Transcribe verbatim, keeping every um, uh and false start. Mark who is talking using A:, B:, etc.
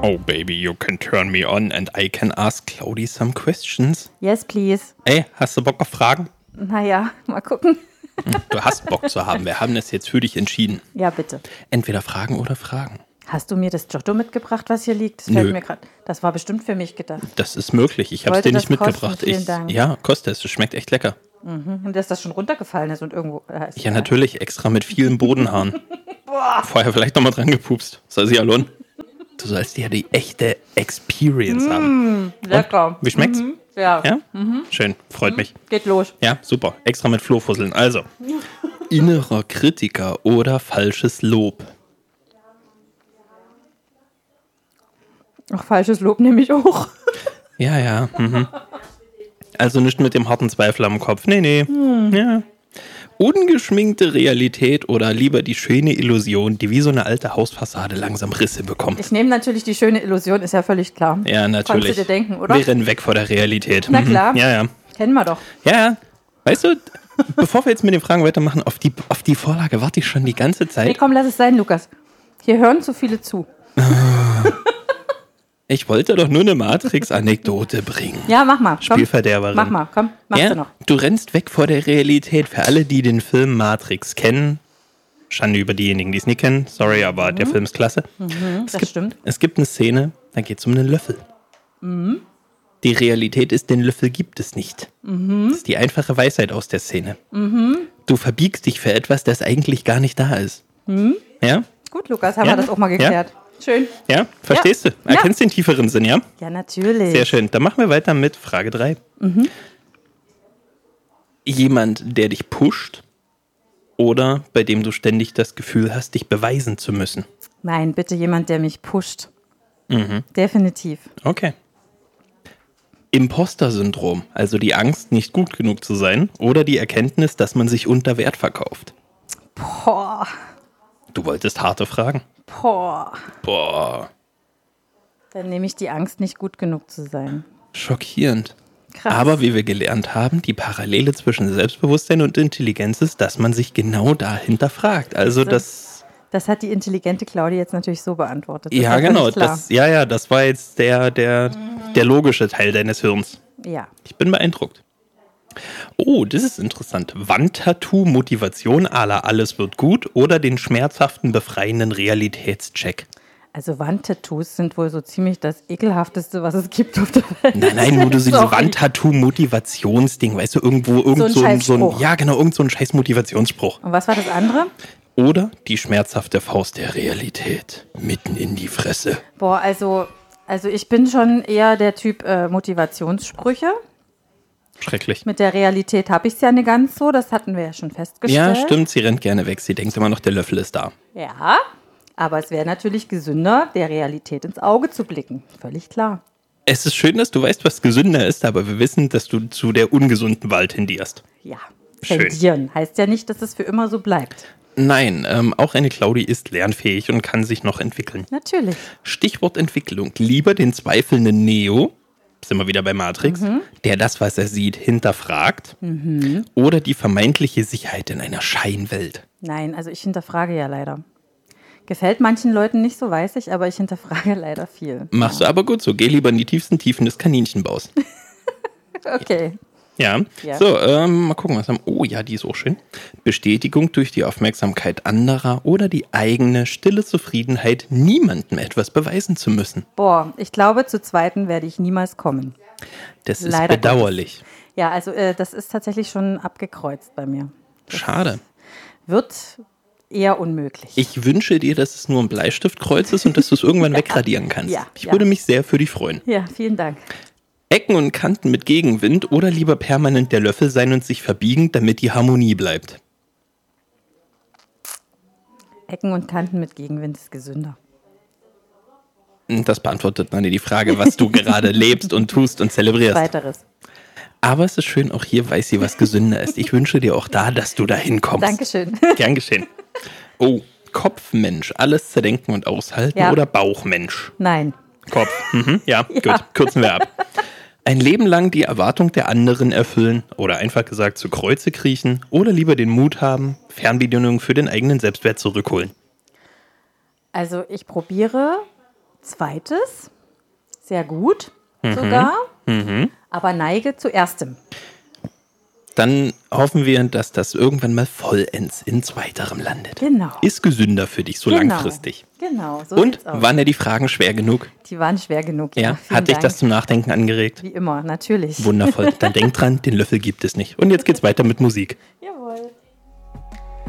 A: Oh, baby, you can turn me on and I can ask Claudi some questions.
B: Yes, please.
A: Ey, hast du Bock auf Fragen?
B: Naja, mal gucken.
A: Du hast Bock zu haben. Wir haben das jetzt für dich entschieden.
B: Ja, bitte.
A: Entweder Fragen oder Fragen.
B: Hast du mir das Giotto mitgebracht, was hier liegt? Das
A: Nö.
B: fällt mir grad. Das war bestimmt für mich gedacht.
A: Das ist möglich. Ich habe es
B: Wollte
A: dir nicht
B: das kosten?
A: mitgebracht.
B: Vielen
A: Ich,
B: Dank.
A: ja, kostet es. Es schmeckt echt lecker.
B: Mhm. Und dass das schon runtergefallen ist und irgendwo. Äh, ist
A: Ja,
B: egal.
A: natürlich. Extra mit vielen Bodenhaaren. Vorher vielleicht nochmal dran gepupst. Soll sie ja lohnen. Du sollst ja die echte Experience haben.
B: Lecker.
A: Und? Wie schmeckt's?
B: Mhm. Ja.
A: Ja? Schön. Freut mich.
B: Geht los.
A: Ja, super. Extra mit Flohfusseln. Also, innerer Kritiker oder falsches Lob?
B: Ach, falsches Lob nehme ich auch.
A: Ja, ja. Mhm. Also nicht mit dem harten Zweifel am Kopf. Nee, nee. Ja. Ungeschminkte Realität oder lieber die schöne Illusion, die wie so eine alte Hausfassade langsam Risse bekommt?
B: Ich nehme natürlich die schöne Illusion, ist ja völlig klar.
A: Ja, natürlich.
B: Konntest du dir denken, oder?
A: Wir rennen weg vor der Realität.
B: Na klar.
A: Mhm. Ja, ja.
B: Kennen wir doch.
A: Ja, ja. Weißt du, bevor wir jetzt mit den Fragen weitermachen, auf die, auf die Vorlage warte ich schon die ganze
B: Nee,
A: Zeit.
B: komm, lass es sein, Lukas. Hier hören zu viele zu.
A: Ich wollte doch nur eine Matrix-Anekdote bringen.
B: Ja, mach mal. Komm.
A: Spielverderberin.
B: Mach mal, komm. Machst
A: Ja,
B: du noch.
A: du rennst weg vor der Realität. Für alle, die den Film Matrix kennen, Schande über diejenigen, die es nicht kennen, sorry, aber der Film ist klasse.
B: Mhm,
A: es
B: das
A: gibt,
B: stimmt.
A: Es gibt eine Szene, da geht es um einen Löffel.
B: Mhm.
A: Die Realität ist, den Löffel gibt es nicht.
B: Mhm.
A: Das ist die einfache Weisheit aus der Szene.
B: Mhm.
A: Du verbiegst dich für etwas, das eigentlich gar nicht da ist.
B: Mhm.
A: Ja?
B: Gut, Lukas, haben
A: Ja?
B: wir das auch mal geklärt. Schön.
A: Ja? Verstehst du? Erkennst den tieferen Sinn, ja?
B: Ja, natürlich.
A: Sehr schön. Dann machen wir weiter mit Frage drei.
B: Mhm.
A: Jemand, der dich pusht oder bei dem du ständig das Gefühl hast, dich beweisen zu müssen.
B: Nein, bitte jemand, der mich pusht.
A: Mhm.
B: Definitiv.
A: Okay. Imposter-Syndrom, also die Angst, nicht gut genug zu sein oder die Erkenntnis, dass man sich unter Wert verkauft.
B: Boah.
A: Du wolltest harte Fragen.
B: Boah.
A: Boah,
B: Dann nehme ich die Angst, nicht gut genug zu sein.
A: schockierend.
B: Krass.
A: Aber wie wir gelernt haben, die Parallele zwischen Selbstbewusstsein und Intelligenz ist, dass man sich genau da hinterfragt. Also das...
B: Das hat die intelligente Claudia jetzt natürlich so beantwortet. Das
A: Ja,
B: war
A: genau.
B: völlig klar.
A: Das, ja, ja, das war jetzt der, der, der logische Teil deines Hirns.
B: Ja.
A: Ich bin beeindruckt. Oh, das ist interessant. Wandtattoo, Motivation à la alles wird gut oder den schmerzhaften, befreienden Realitätscheck?
B: Also Wandtattoos sind wohl so ziemlich das ekelhafteste, was es gibt auf der Welt.
A: Nein, nein, nur so diese
B: Sorry.
A: Wandtattoo-Motivationsding, weißt du, irgendwo, irgend
B: So ein
A: so ein, so ein,
B: Scheißspruch.
A: ja genau, irgend so ein scheiß Motivationsspruch.
B: Und was war das andere?
A: Oder die schmerzhafte Faust der Realität, mitten in die Fresse.
B: Boah, also, also ich bin schon eher der Typ äh, Motivationssprüche.
A: Schrecklich.
B: Mit der Realität habe ich es ja nicht ganz so, das hatten wir ja schon festgestellt.
A: Ja, stimmt, sie rennt gerne weg, sie denkt immer noch, der Löffel ist da.
B: Ja, aber es wäre natürlich gesünder, der Realität ins Auge zu blicken. Völlig klar.
A: Es ist schön, dass du weißt, was gesünder ist, aber wir wissen, dass du zu der ungesunden Wahl tendierst.
B: Ja,
A: Schön.
B: tendieren heißt ja nicht, dass es für immer so bleibt.
A: Nein, ähm, auch eine Claudi ist lernfähig und kann sich noch entwickeln.
B: Natürlich.
A: Stichwort Entwicklung. Lieber den zweifelnden Neo, sind wir wieder bei Matrix,
B: Mhm.
A: der das, was er sieht, hinterfragt,
B: Mhm.
A: oder die vermeintliche Sicherheit in einer Scheinwelt.
B: Nein, also ich hinterfrage ja leider. Gefällt manchen Leuten nicht so, weiß ich, aber ich hinterfrage leider viel.
A: Machst du aber gut so. Geh lieber in die tiefsten Tiefen des Kaninchenbaus.
B: Okay.
A: Ja.
B: Ja.
A: So, ähm, mal gucken, was haben. Oh ja, die ist auch schön. Bestätigung durch die Aufmerksamkeit anderer oder die eigene stille Zufriedenheit, niemandem etwas beweisen zu müssen.
B: Boah, ich glaube, zu zweiten werde ich niemals kommen.
A: Das ist
B: Leider
A: bedauerlich.
B: Ja, also äh, das ist tatsächlich schon abgekreuzt bei mir.
A: Schade.
B: Wird eher unmöglich.
A: Ich wünsche dir, dass es nur ein Bleistiftkreuz ist und dass du es irgendwann wegradieren kannst.
B: Ja,
A: ich
B: ja.
A: würde mich sehr für dich freuen.
B: Ja, vielen Dank.
A: Ecken und Kanten mit Gegenwind oder lieber permanent der Löffel sein und sich verbiegen, damit die Harmonie bleibt?
B: Ecken und Kanten mit Gegenwind ist gesünder.
A: Das beantwortet noch nicht die Frage, was du gerade lebst und tust und zelebrierst.
B: Weiteres.
A: Aber es ist schön, auch hier weiß sie, was gesünder ist. Ich wünsche dir auch da, dass du da hinkommst.
B: Dankeschön.
A: Gern geschehen. Oh, Kopfmensch, alles zerdenken und aushalten
B: Ja.
A: oder Bauchmensch?
B: Nein.
A: Kopf. Mhm, ja,
B: Ja.
A: gut, kürzen wir ab. Ein Leben lang die Erwartung der anderen erfüllen oder einfach gesagt zu Kreuze kriechen oder lieber den Mut haben, Fernbedienungen für den eigenen Selbstwert zurückholen.
B: Also ich probiere Zweites, sehr gut mhm. sogar, mhm. aber neige zu erstem.
A: Dann hoffen wir, dass das irgendwann mal vollends in zweiterem landet.
B: Genau.
A: Ist gesünder für dich, so
B: genau.
A: langfristig.
B: Genau, so
A: Und waren ja die Fragen schwer genug?
B: Die waren schwer genug, ja.
A: ja hat dich das zum Nachdenken angeregt?
B: Wie immer, natürlich.
A: Wundervoll. Dann denk dran, den Löffel gibt es nicht. Und jetzt geht's weiter mit Musik.
B: Jawohl.